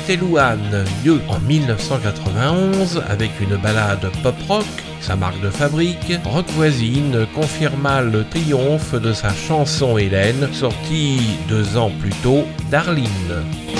c'était Louane, Yeux, en 1991, avec une ballade pop-rock, sa marque de fabrique. Rock Voisine confirma le triomphe de sa chanson Hélène, sortie 2 ans plus tôt, Darline.